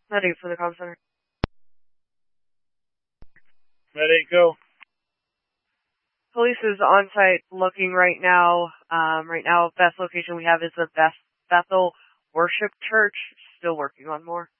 Medic for the comm center. Medic, go. Police is on site looking right now. Right now, best location we have is the Bethel Worship Church. Still working on more.